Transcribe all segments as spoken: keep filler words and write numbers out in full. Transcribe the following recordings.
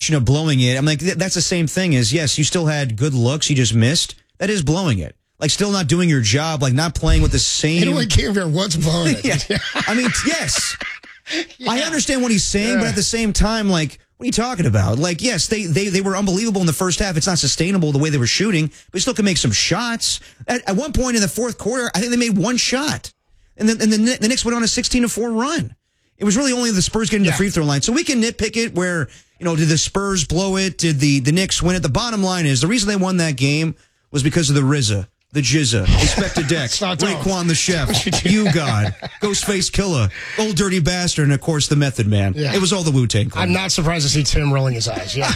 question of blowing it, I'm like, that's the same thing as, yes, you still had good looks, you just missed. That is blowing it. Like, still not doing your job, like not playing with the same... Anyway, Campion, what's blowing it? yeah. I mean, yes. Yeah. I understand what he's saying, yeah. but at the same time, like, what are you talking about? Like, yes, they, they, they were unbelievable in the first half. It's not sustainable the way they were shooting, but they still can make some shots. At, at one point in the fourth quarter, I think they made one shot. And then and the, the Knicks went on a sixteen to four run. It was really only the Spurs getting yeah. the free throw line. So we can nitpick it where, you know, did the Spurs blow it? Did the, the Knicks win it? The bottom line is the reason they won that game was because of the R Z A. The Jizza, Inspector Deck, Raekwon the Chef, You God, Ghostface Killer, Old Dirty Bastard, and of course the Method Man. Yeah. It was all the Wu-Tang Clan. I'm not surprised to see Tim rolling his eyes. Yeah,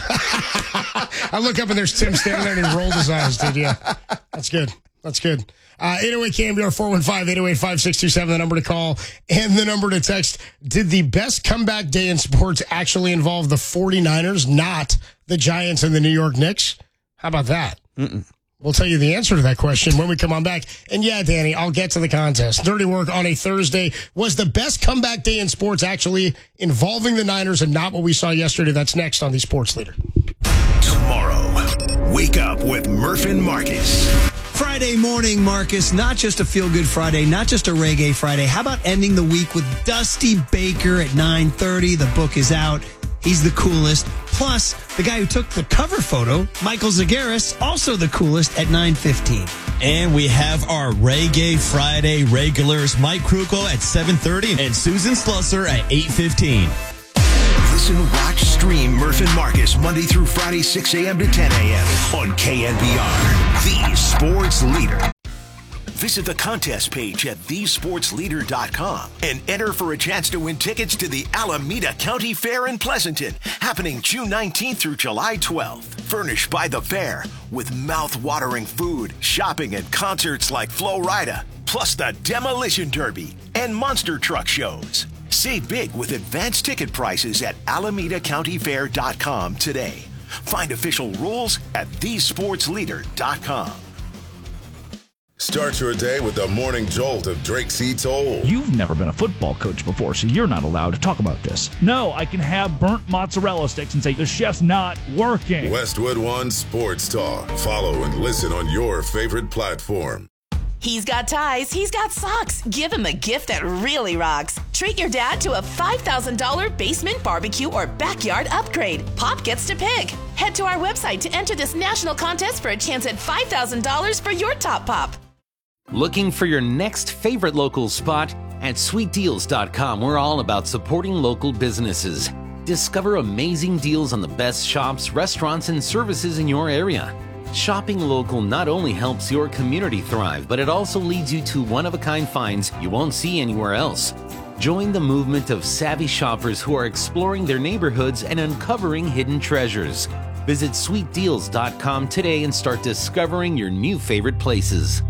I look up and there's Tim standing there and he rolled his eyes, dude. Yeah, that's good. That's good. Uh, eight oh eight K M B R four one five, eight oh eight, five six two seven, the number to call and the number to text. Did the best comeback day in sports actually involve the 49ers, not the Giants and the New York Knicks? How about that? Mm-mm. We'll tell you the answer to that question when we come on back. And yeah, Danny, I'll get to the contest. Dirty Work on a Thursday. Was the best comeback day in sports actually involving the Niners and not what we saw yesterday? That's next on the Sports Leader. Tomorrow, wake up with Murph and Marcus. Friday morning, Marcus. Not just a feel-good Friday, not just a reggae Friday. How about ending the week with Dusty Baker at nine thirty? The book is out. He's the coolest. Plus, the guy who took the cover photo, Michael Zagaris, also the coolest at nine fifteen. And we have our Reggae Friday regulars, Mike Kruko at seven thirty and Susan Slusser at eight fifteen. Listen, watch, stream Murph and Marcus Monday through Friday, six a.m. to ten a.m. on K N B R, the sports leader. Visit the contest page at the sports leader dot com and enter for a chance to win tickets to the Alameda County Fair in Pleasanton, happening June nineteenth through July twelfth. Furnished by the fair with mouth-watering food, shopping, and concerts like Flo Rida, plus the Demolition Derby and monster truck shows. Save big with advanced ticket prices at alameda county fair dot com today. Find official rules at the sports leader dot com. Start your day with the morning jolt of Drake C. Toll. You've never been a football coach before, so you're not allowed to talk about this. No, I can have burnt mozzarella sticks and say the chef's not working. Westwood One Sports Talk. Follow and listen on your favorite platform. He's got ties, he's got socks. Give him a gift that really rocks. Treat your dad to a five thousand dollars basement barbecue or backyard upgrade. Pop gets to pick. Head to our website to enter this national contest for a chance at five thousand dollars for your top pop. Looking for your next favorite local spot? At sweet deals dot com, we're all about supporting local businesses. Discover amazing deals on the best shops, restaurants, and services in your area. Shopping local not only helps your community thrive, but it also leads you to one-of-a-kind finds you won't see anywhere else. Join the movement of savvy shoppers who are exploring their neighborhoods and uncovering hidden treasures. Visit sweet deals dot com today and start discovering your new favorite places.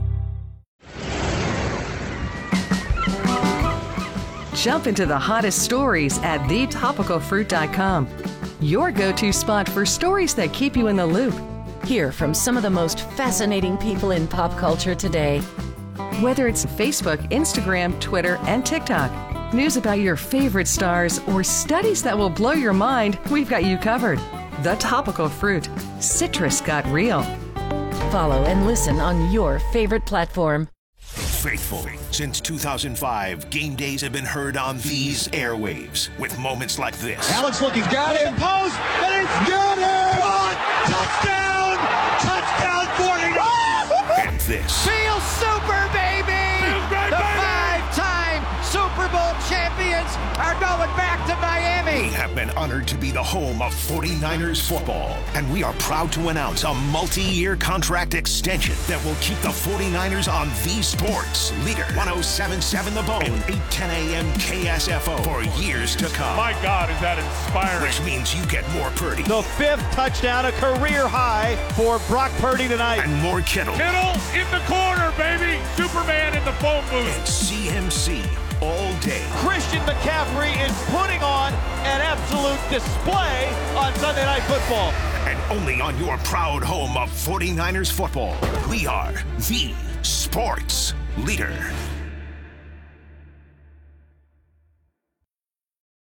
Jump into the hottest stories at the topical fruit dot com. Your go-to spot for stories that keep you in the loop. Hear from some of the most fascinating people in pop culture today. Whether it's Facebook, Instagram, Twitter, and TikTok, news about your favorite stars, or studies that will blow your mind, we've got you covered. The Topical Fruit. Citrus got real. Follow and listen on your favorite platform. Faithful. Since two thousand five, game days have been heard on these airwaves with moments like this. Alex looking, got it, post, and it's got it! Caught! Touchdown! Touchdown, forty-nine! And this. Feel super, baby! Feels great, the baby! Five-time Super Bowl champions are going back to Miami! We have been honored to be the home of forty-niners football, and we are proud to announce a multi-year contract extension that will keep the forty-niners on the Sports Leader one oh seven point seven The Bone and eight ten a.m. K S F O for years to come. My God, is that inspiring. Which means you get more Purdy. The fifth touchdown, a career high for Brock Purdy tonight. And more Kittle. Kittle in the corner, baby. Superman in the phone booth. And C M C all day. Christian McCaffrey is putting on an absolute display on Sunday Night Football. And only on your proud home of forty-niners football, we are the Sports Leader.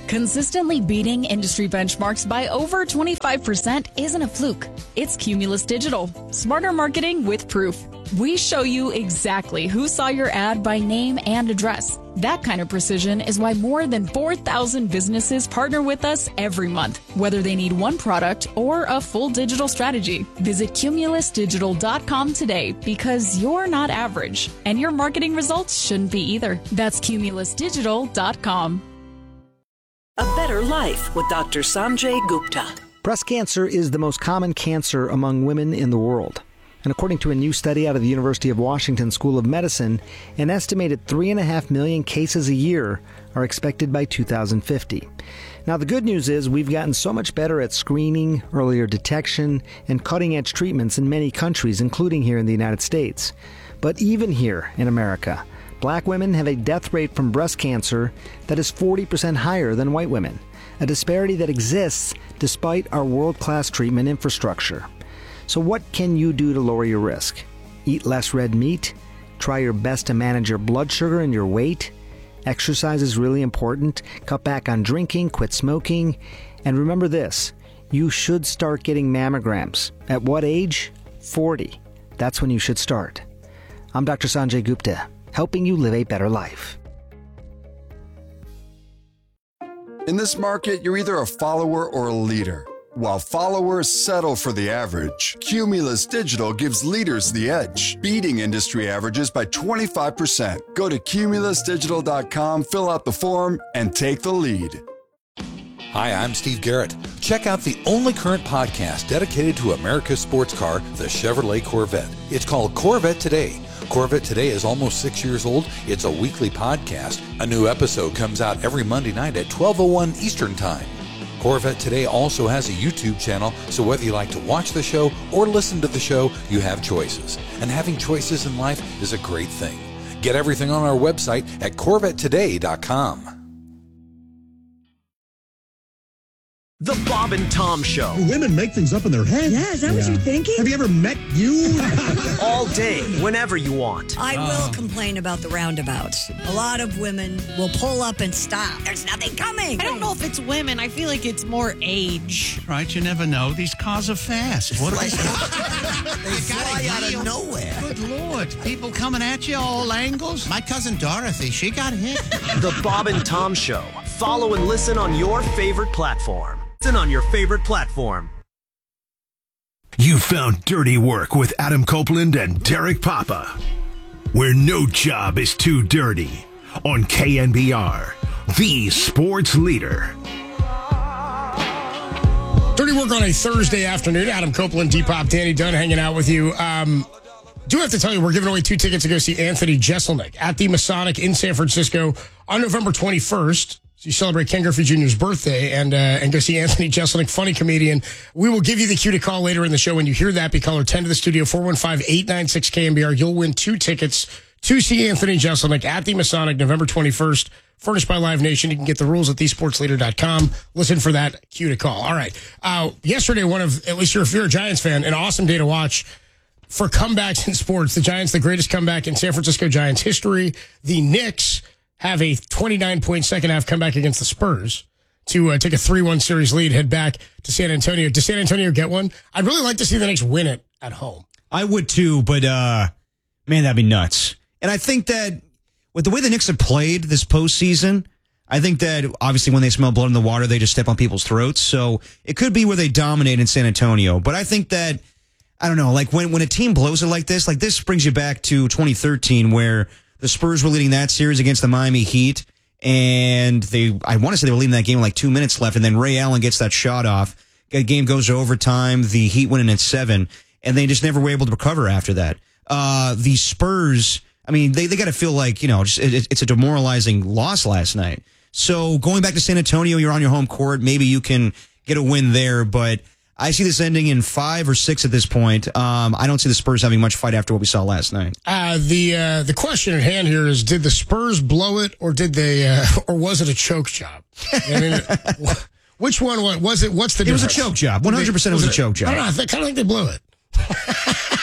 Consistently beating industry benchmarks by over twenty-five percent isn't a fluke. It's Cumulus Digital. Smarter marketing with proof. We show you exactly who saw your ad by name and address. That kind of precision is why more than four thousand businesses partner with us every month, whether they need one product or a full digital strategy. Visit cumulus digital dot com today because you're not average, and your marketing results shouldn't be either. That's cumulus digital dot com. A Better Life with Doctor Sanjay Gupta. Breast cancer is the most common cancer among women in the world. And according to a new study out of the University of Washington School of Medicine, an estimated three and a half million cases a year are expected by two thousand fifty. Now, the good news is we've gotten so much better at screening, earlier detection, and cutting-edge treatments in many countries, including here in the United States. But even here in America, black women have a death rate from breast cancer that is forty percent higher than white women, a disparity that exists despite our world-class treatment infrastructure. So what can you do to lower your risk? Eat less red meat? Try your best to manage your blood sugar and your weight? Exercise is really important. Cut back on drinking, quit smoking. And remember this, you should start getting mammograms. At what age? forty. That's when you should start. I'm Doctor Sanjay Gupta, helping you live a better life. In this market, you're either a follower or a leader. While followers settle for the average, Cumulus Digital gives leaders the edge, beating industry averages by twenty-five percent. Go to cumulus digital dot com, fill out the form, and take the lead. Hi, I'm Steve Garrett. Check out the only current podcast dedicated to America's sports car, the Chevrolet Corvette. It's called Corvette Today. Corvette Today is almost six years old. It's a weekly podcast. A new episode comes out every Monday night at twelve oh one Eastern Time. Corvette Today also has a YouTube channel, so whether you like to watch the show or listen to the show, you have choices. And having choices in life is a great thing. Get everything on our website at corvette today dot com. The Bob and Tom Show. Women make things up in their head. Yeah, is that yeah. what you're thinking? Have you ever met you? All day, whenever you want. I oh. will complain about the roundabouts. A lot of women will pull up and stop. There's nothing coming. I don't know if it's women. I feel like it's more age. Right, you never know. These cars are fast. What are they? They fly out of nowhere. Good Lord. People coming at you all angles. My cousin Dorothy, she got hit. The Bob and Tom Show. Follow and listen on your favorite platform. Listen on your favorite platform. You found Dirty Work with Adam Copeland and Derek Papa, where no job is too dirty, on K N B R, the sports leader. Dirty Work on a Thursday afternoon. Adam Copeland, D-Pop, Danny Dunn hanging out with you. Um, do have to tell you, we're giving away two tickets to go see Anthony Jeselnik at the Masonic in San Francisco on November twenty-first. So you celebrate Ken Griffey Junior's birthday and uh, and go see Anthony Jeselnik, funny comedian. We will give you the cue to call later in the show. When you hear that, be caller ten to the studio, four one five, eight nine six, K N B R. You'll win two tickets to see Anthony Jeselnik at the Masonic, November twenty-first, furnished by Live Nation. You can get the rules at the sports leader dot com. Listen for that cue to call. All right. Uh, yesterday, one of, at least if you're a Giants fan, an awesome day to watch for comebacks in sports. The Giants, the greatest comeback in San Francisco Giants history. The Knicks have a twenty-nine point second half comeback against the Spurs to uh, take a three one series lead, head back to San Antonio. Does San Antonio get one? I'd really like to see the Knicks win it at home. I would too, but uh, man, that'd be nuts. And I think that with the way the Knicks have played this postseason, I think that obviously when they smell blood in the water, they just step on people's throats. So it could be where they dominate in San Antonio. But I think that, I don't know, like when, when a team blows it like this, like this brings you back to twenty thirteen where the Spurs were leading that series against the Miami Heat, and they, I want to say they were leading that game with like two minutes left, and then Ray Allen gets that shot off. The game goes to overtime, the Heat win at seven, and they just never were able to recover after that. Uh, the Spurs, I mean, they, they got to feel like, you know, just, it, it's a demoralizing loss last night. So going back to San Antonio, you're on your home court, maybe you can get a win there, but I see this ending in five or six at this point. Um, I don't see the Spurs having much fight after what we saw last night. Uh, the uh, the question at hand here is: did the Spurs blow it, or did they, uh, or was it a choke job? I mean, which one was it? What's the difference? It was a choke job. One hundred percent. It was a choke job. I don't know. I kind of think they blew it.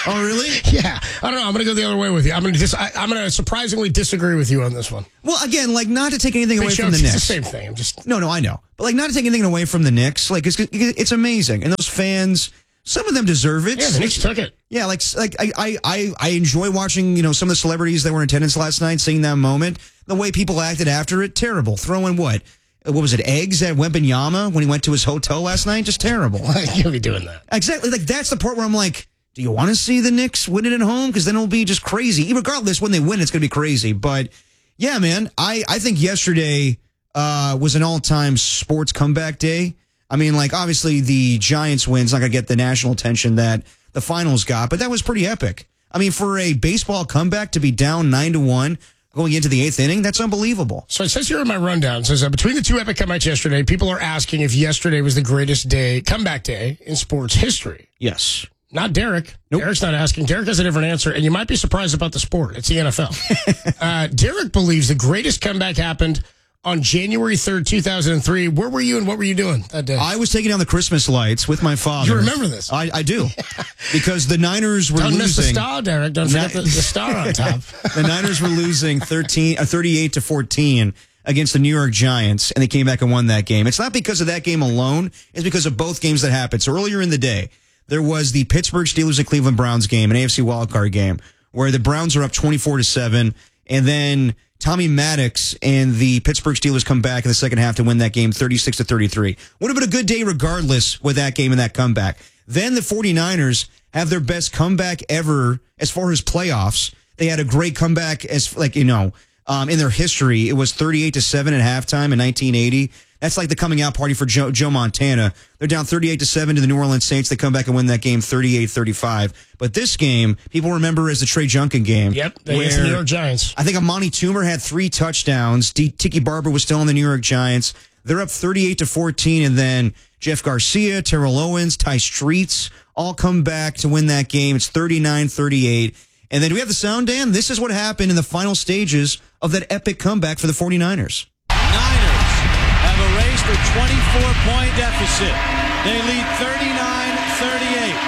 Oh, really? Yeah. I don't know. I'm going to go the other way with you. I'm going to dis- I, I'm going to surprisingly disagree with you on this one. Well, again, like, not to take anything Big away Show, from the it's Knicks. the same thing. I'm just No, no, I know. But, like, not to take anything away from the Knicks. Like, it's, it's amazing. And those fans, some of them deserve it. Yeah, the Knicks took it. Yeah, like, like I, I, I, I enjoy watching, you know, some of the celebrities that were in attendance last night, seeing that moment. The way people acted after it, terrible. Throwing what? What was it, eggs at Wembanyama when he went to his hotel last night? Just terrible. Why can't be doing that? Exactly. Like, that's the part where I'm like, do you want to see the Knicks win it at home? Because then it'll be just crazy. Regardless, when they win, it's going to be crazy. But, yeah, man, I, I think yesterday uh, was an all-time sports comeback day. I mean, like, obviously the Giants win's not going to get the national attention that the finals got, but that was pretty epic. I mean, for a baseball comeback to be down nine to one going into the eighth inning, that's unbelievable. So it says here in my rundown, it says uh, between the two epic comebacks yesterday, people are asking if yesterday was the greatest day, comeback day in sports history. Yes. Not Derek. Nope. Derek's not asking. Derek has a different answer, and you might be surprised about the sport. It's the N F L. uh, Derek believes the greatest comeback happened on January third, two thousand three. Where were you and what were you doing that day? I was taking down the Christmas lights with my father. You remember this? I, I do. Because the Niners were Don't losing. miss the star, Derek. Don't forget Ni- the, the star on top. The Niners were losing thirteen, uh, thirty-eight to fourteen against the New York Giants, and they came back and won that game. It's not because of that game alone. It's because of both games that happened. So earlier in the day, there was the Pittsburgh Steelers and Cleveland Browns game, an A F C wildcard game, where the Browns are up twenty-four to seven, and then Tommy Maddox and the Pittsburgh Steelers come back in the second half to win that game thirty-six to thirty-three. Would have been a good day regardless with that game and that comeback. Then the 49ers have their best comeback ever as far as playoffs. They had a great comeback as, like, you know, um, in their history. It was thirty-eight to seven at halftime in nineteen eighty. That's like the coming out party for Joe, Joe Montana. They're down thirty-eight to seven to the New Orleans Saints. They come back and win that game thirty-eight thirty-five. But this game, people remember as the Trey Junkin game. Yep, against the New York Giants. I think Amani Toomer had three touchdowns. D- Tiki Barber was still on the New York Giants. They're up thirty-eight to fourteen, and then Jeff Garcia, Terrell Owens, Ty Streets all come back to win that game. It's thirty-nine thirty-eight. And then do we have the sound, Dan? This is what happened in the final stages of that epic comeback for the 49ers. Niners have erased a twenty-four point deficit. They lead thirty-nine thirty-eight.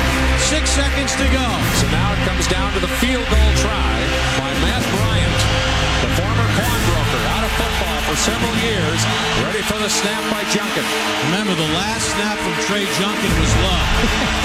Six seconds to go. So now it comes down to the field goal try by Matt Bryant, the former pawnbroker, out of football for several years, ready for the snap by Junkin. Remember, the last snap from Trey Junkin was low.